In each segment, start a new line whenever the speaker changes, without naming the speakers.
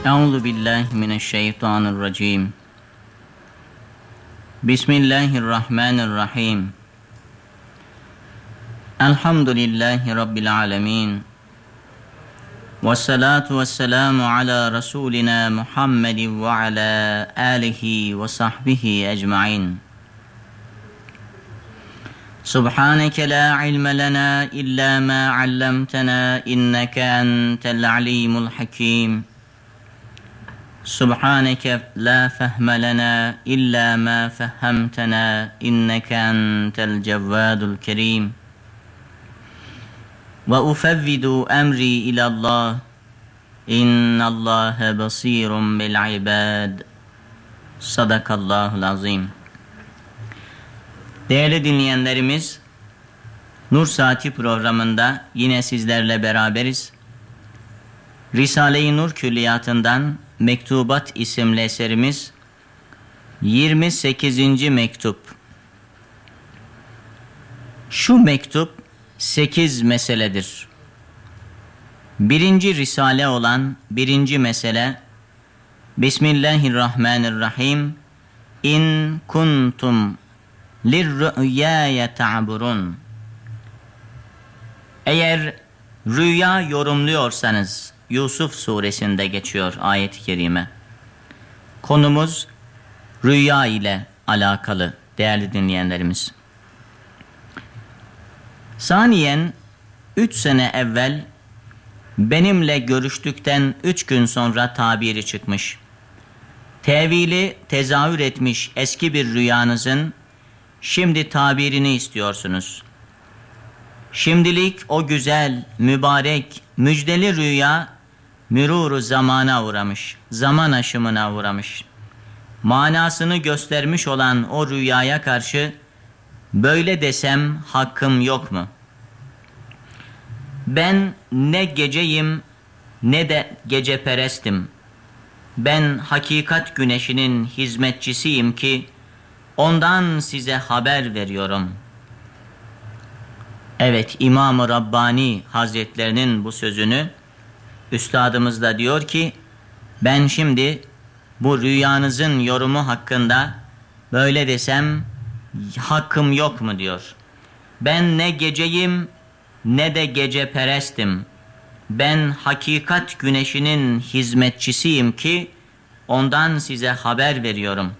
Euzu billahi mineşşeytanirracim. Bismillahirrahmanirrahim. Elhamdülillahi rabbil alamin. Vessalatu vesselamu ala rasulina Muhammedin ve ala alihi ve sahbihi ecmaîn. Subhaneke la ilme lena illa ma allamtena inneke entel alimul hakim. Subhaneke la fehme lena illa ma fehhemtena inneke entel cevvadul kerim. Ve ufevvidu emri ilallah innallâhe basîrun bil ibâd. Sadakallahul azim. Değerli dinleyenlerimiz, Nur Saati programında yine sizlerle beraberiz. Risale-i Nur Külliyatı'ndan Mektubat isimli eserimiz 28. mektup. Şu mektup 8 meseledir. Birinci risale olan birinci mesele: Bismillahirrahmanirrahim. İn kuntum lirrü'yâye ta'burun. Eğer rüya yorumluyorsanız, Yusuf suresinde geçiyor ayet-i kerime. Konumuz rüya ile alakalı değerli dinleyenlerimiz. Saniyen 3 sene evvel benimle görüştükten 3 gün sonra tabiri çıkmış. Tevili tezahür etmiş eski bir rüyanızın şimdi tabirini istiyorsunuz. Şimdilik o güzel, mübarek, müjdeli rüya mürûr-u zamana uğramış, zaman aşımına uğramış. Manasını göstermiş olan o rüyaya karşı böyle desem hakkım yok mu? Ben ne geceyim ne de geceperestim. Ben hakikat güneşinin hizmetçisiyim ki ondan size haber veriyorum. Evet, İmam-ı Rabbani Hazretlerinin bu sözünü üstadımız da diyor ki, ben şimdi bu rüyanızın yorumu hakkında böyle desem hakkım yok mu diyor. Ben ne geceyim ne de geceperestim. Ben hakikat güneşinin hizmetçisiyim ki ondan size haber veriyorum.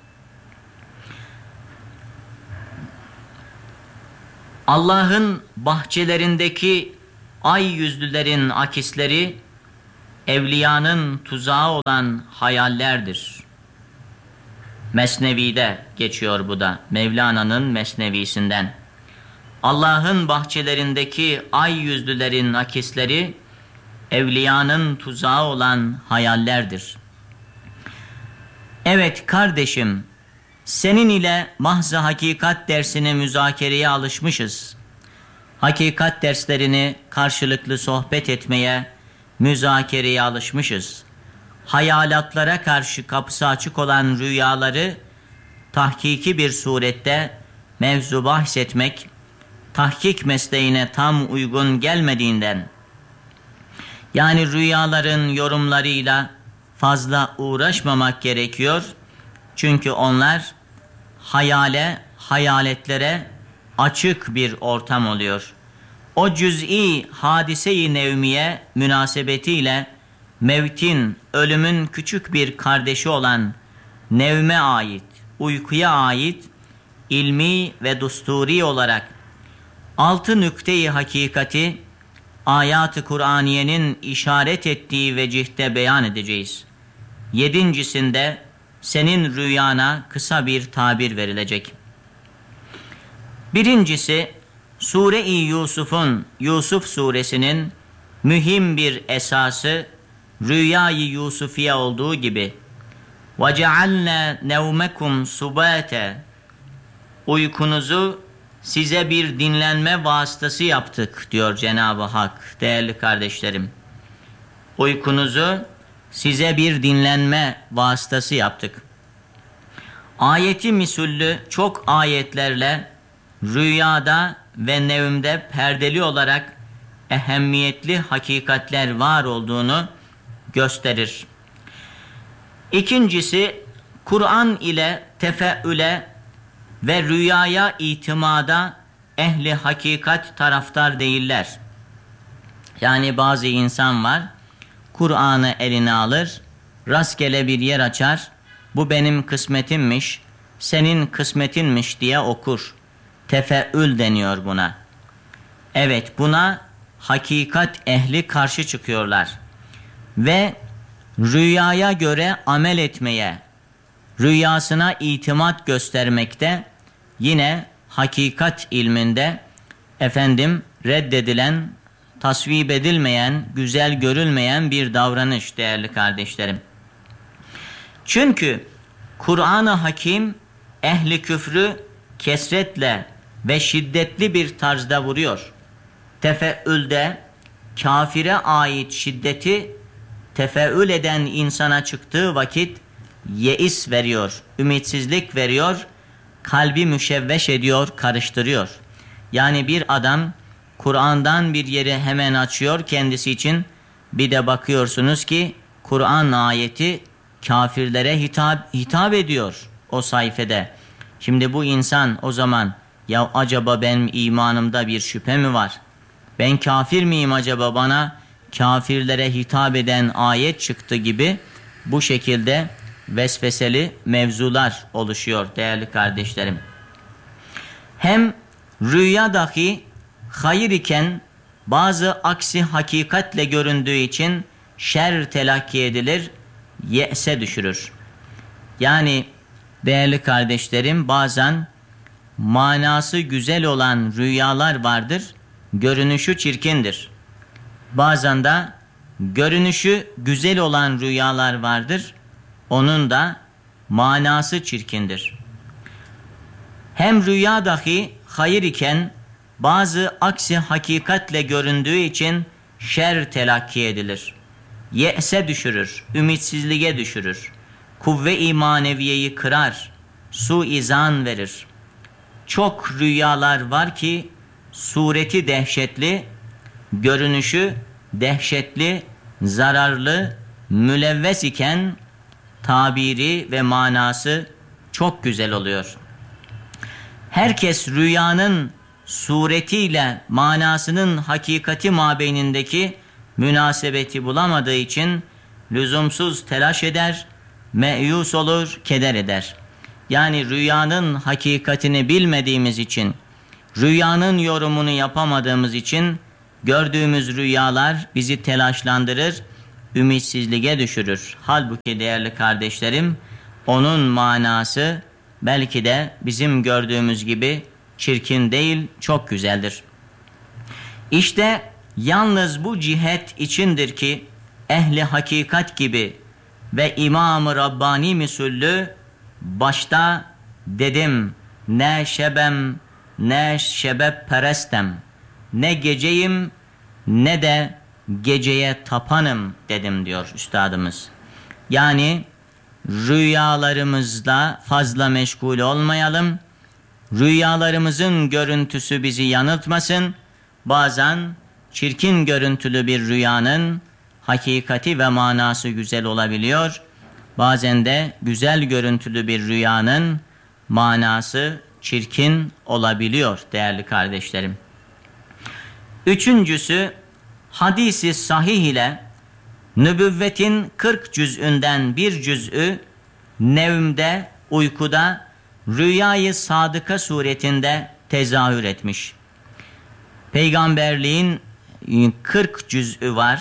Allah'ın bahçelerindeki ay yüzlülerin akisleri evliyanın tuzağı olan hayallerdir. Mesnevi'de geçiyor bu da, Mevlana'nın Mesnevisinden. Allah'ın bahçelerindeki ay yüzlülerin akisleri evliyanın tuzağı olan hayallerdir. Evet kardeşim, senin ile mahz-ı hakikat dersini müzakereye alışmışız. Hakikat derslerini karşılıklı sohbet etmeye, müzakereye alışmışız. Hayalatlara karşı kapısı açık olan rüyaları tahkiki bir surette mevzu bahsetmek, tahkik mesleğine tam uygun gelmediğinden, yani rüyaların yorumlarıyla fazla uğraşmamak gerekiyor. Çünkü onlar hayale, hayaletlere açık bir ortam oluyor. O cüz'i hadise-i nevmiye münasebetiyle mevtin, ölümün küçük bir kardeşi olan nevme ait, uykuya ait ilmi ve dusturi olarak 6 nükte-i hakikati ayat-ı Kur'aniyenin işaret ettiği vecihte beyan edeceğiz. 7.'sinde senin rüyana kısa bir tabir verilecek. Birincisi, Sure-i Yusuf'un, Yusuf suresinin mühim bir esası rüya-i Yusufiye olduğu gibi وَجَعَلْنَا نَوْمَكُمْ سُبَاتًا, uykunuzu size bir dinlenme vasıtası yaptık diyor Cenab-ı Hak. Değerli kardeşlerim, uykunuzu size bir dinlenme vasıtası yaptık. Ayeti misüllü çok ayetlerle rüyada ve nevmde perdeli olarak ehemmiyetli hakikatler var olduğunu gösterir. İkincisi, Kur'an ile tefeüle ve rüyaya itimada ehli hakikat taraftar değiller. Yani bazı insan var, Kur'an'ı eline alır, rastgele bir yer açar, bu benim kısmetimmiş, senin kısmetinmiş diye okur. Tefeül deniyor buna. Evet, buna hakikat ehli karşı çıkıyorlar. Ve rüyaya göre amel etmeye, rüyasına itimat göstermekte yine hakikat ilminde reddedilen, tasvip edilmeyen, güzel görülmeyen bir davranış değerli kardeşlerim. Çünkü Kur'an-ı Hakim ehli küfrü kesretle ve şiddetli bir tarzda vuruyor. Tefeülde kafire ait şiddeti tefeül eden insana çıktığı vakit yeis veriyor, ümitsizlik veriyor, kalbi müşevveş ediyor, karıştırıyor. Yani bir adam Kur'an'dan bir yeri hemen açıyor kendisi için, bir de bakıyorsunuz ki Kur'an ayeti kafirlere hitap ediyor o sayfede. Şimdi bu insan o zaman, ya acaba benim imanımda bir şüphe mi var? Ben kafir miyim acaba, bana kafirlere hitap eden ayet çıktı gibi bu şekilde vesveseli mevzular oluşuyor değerli kardeşlerim. Hem rüya dahi hayır iken bazı aksi hakikatle göründüğü için şer telakki edilir, ye'se düşürür. Yani değerli kardeşlerim, bazen manası güzel olan rüyalar vardır, görünüşü çirkindir. Bazen de görünüşü güzel olan rüyalar vardır, onun da manası çirkindir. Hem rüya dahi hayır iken bazı aksi hakikatle göründüğü için şer telakki edilir. Ye'se düşürür, ümitsizliğe düşürür. Kuvve-i maneviyeyi kırar, suizan verir. Çok rüyalar var ki sureti dehşetli, görünüşü dehşetli, zararlı, mülevves iken tabiri ve manası çok güzel oluyor. Herkes rüyanın suretiyle manasının hakikati mabeynindeki münasebeti bulamadığı için lüzumsuz telaş eder, meyus olur, keder eder. Yani rüyanın hakikatini bilmediğimiz için, rüyanın yorumunu yapamadığımız için gördüğümüz rüyalar bizi telaşlandırır, ümitsizliğe düşürür. Halbuki değerli kardeşlerim, onun manası belki de bizim gördüğümüz gibi çirkin değil, çok güzeldir. İşte yalnız bu cihet içindir ki ehli hakikat gibi ve İmam-ı Rabbani misüllü başta dedim, ne şebem ne şebep perestem, ne geceyim ne de geceye tapanım dedim diyor üstadımız. Yani rüyalarımızla fazla meşgul olmayalım, rüyalarımızın görüntüsü bizi yanıltmasın. Bazen çirkin görüntülü bir rüyanın hakikati ve manası güzel olabiliyor. Bazen de güzel görüntülü bir rüyanın manası çirkin olabiliyor değerli kardeşlerim. Üçüncüsü, hadisi sahih ile nübüvvetin 40 cüz'ünden bir cüz'ü nevmde, uykuda, rüyayı sadıka suretinde tezahür etmiş. Peygamberliğin 40 cüz'ü var.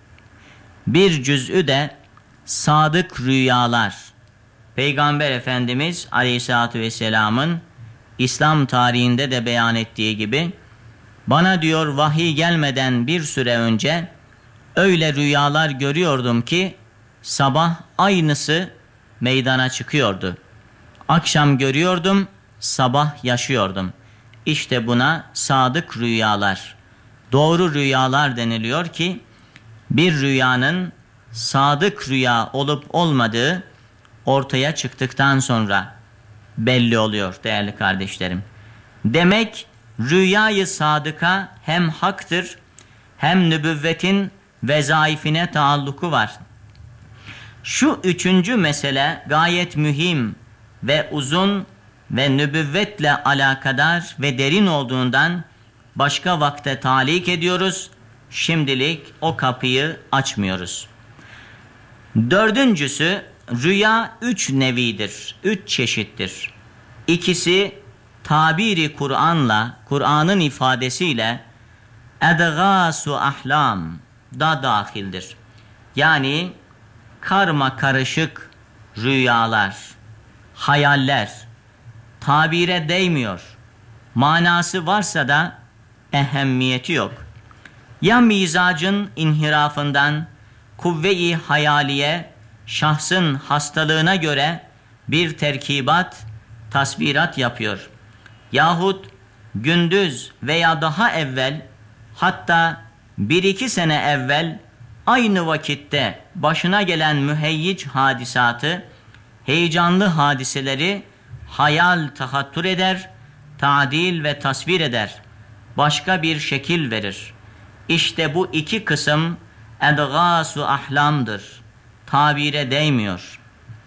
Bir cüz'ü de sadık rüyalar. Peygamber Efendimiz Aleyhisselatü Vesselam'ın İslam tarihinde de beyan ettiği gibi, bana diyor vahiy gelmeden bir süre önce öyle rüyalar görüyordum ki sabah aynısı meydana çıkıyordu. Akşam görüyordum, sabah yaşıyordum. İşte buna sadık rüyalar, doğru rüyalar deniliyor ki bir rüyanın sadık rüya olup olmadığı ortaya çıktıktan sonra belli oluyor değerli kardeşlerim. Demek rüyayı sadıka hem haktır hem nübüvvetin vezaifine taalluku var. Şu üçüncü mesele gayet mühim ve uzun ve nübüvvetle alakadar ve derin olduğundan başka vakte talik ediyoruz. Şimdilik o kapıyı açmıyoruz. Dördüncüsü, rüya 3 nevidir, 3 çeşittir. İkisi tabiri Kur'an'la, Kur'an'ın ifadesiyle edgâsu ahlam da dahildir. Yani karma karışık rüyalar, hayaller, tabire değmiyor. Manası varsa da ehemmiyeti yok. Ya mizacın inhirafından, kuvve-i hayaliye, şahsın hastalığına göre bir terkibat, tasvirat yapıyor. Yahut gündüz veya daha evvel, hatta 1-2 sene evvel aynı vakitte başına gelen müheyyic hadisatı, heyecanlı hadiseleri hayal tahattür eder, ta'dil ve tasvir eder, başka bir şekil verir. İşte bu iki kısım edgâsu ahlamdır, tabire değmiyor.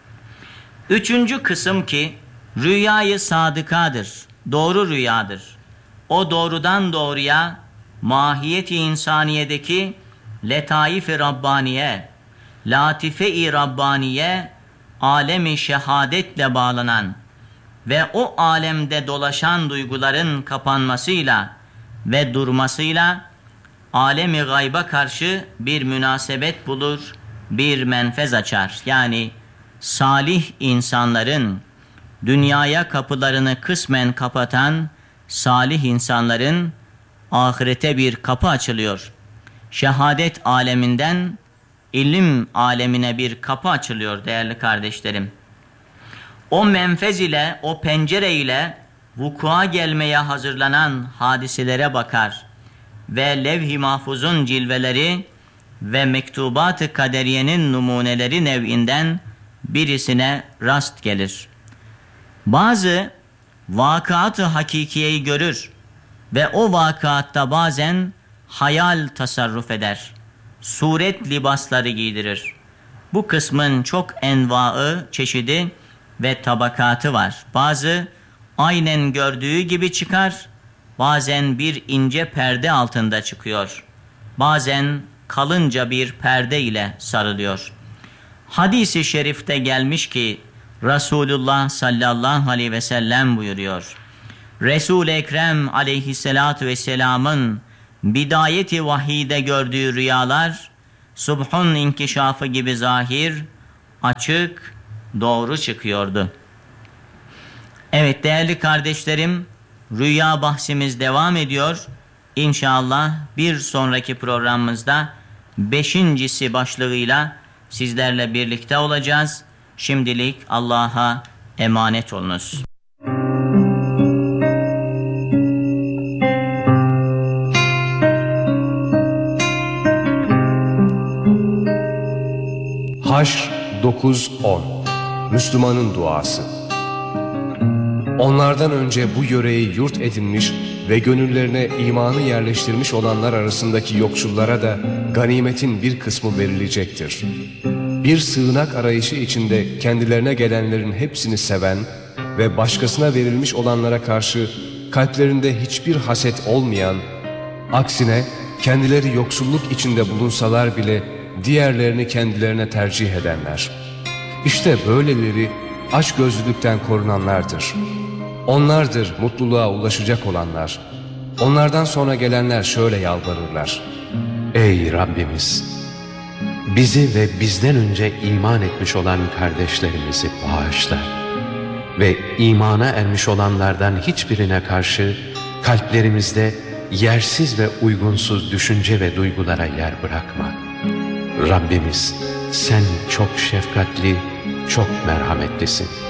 Üçüncü kısım ki rüyayı sadıkadır, doğru rüyadır. O doğrudan doğruya mahiyeti insaniyedeki letaif-i Rabbaniye, latife-i Rabbaniye, alemi şehadetle bağlanan ve o alemde dolaşan duyguların kapanmasıyla ve durmasıyla alemi gayba karşı bir münasebet bulur, bir menfez açar. Yani salih insanların, dünyaya kapılarını kısmen kapatan salih insanların ahirete bir kapı açılıyor. Şehadet aleminden ilim alemine bir kapı açılıyor değerli kardeşlerim. O menfez ile, o pencere ile vukua gelmeye hazırlanan hadiselere bakar ve levh-i mahfuzun cilveleri ve mektubat-ı kaderiyenin numuneleri nev'inden birisine rast gelir. Bazı vakıat-ı hakikiyeyi görür ve o vakıatta bazen hayal tasarruf eder. Suret libasları giydirir. Bu kısmın çok envaı, çeşidi ve tabakatı var. Bazı aynen gördüğü gibi çıkar, bazen bir ince perde altında çıkıyor. Bazen kalınca bir perde ile sarılıyor. Hadis-i şerifte gelmiş ki Resulullah sallallahu aleyhi ve sellem buyuruyor. Resul-i Ekrem aleyhissalatu vesselamın bidayeti vahide gördüğü rüyalar subhun inkişafı gibi zahir, açık, doğru çıkıyordu. Evet değerli kardeşlerim, rüya bahsimiz devam ediyor. İnşallah bir sonraki programımızda 5.'si başlığıyla sizlerle birlikte olacağız. Şimdilik Allah'a emanet olunuz.
Haşr 9-10 Müslümanın duası. Onlardan önce bu yöreyi yurt edinmiş ve gönüllerine imanı yerleştirmiş olanlar arasındaki yoksullara da ganimetin bir kısmı verilecektir. Bir sığınak arayışı içinde kendilerine gelenlerin hepsini seven ve başkasına verilmiş olanlara karşı kalplerinde hiçbir haset olmayan, aksine kendileri yoksulluk içinde bulunsalar bile diğerlerini kendilerine tercih edenler. İşte böyleleri açgözlülükten korunanlardır. Onlardır mutluluğa ulaşacak olanlar. Onlardan sonra gelenler şöyle yalvarırlar.
Ey Rabbimiz! Bizi ve bizden önce iman etmiş olan kardeşlerimizi bağışla ve imana ermiş olanlardan hiçbirine karşı kalplerimizde yersiz ve uygunsuz düşünce ve duygulara yer bırakma. Rabbimiz sen çok şefkatli, çok merhametlisin.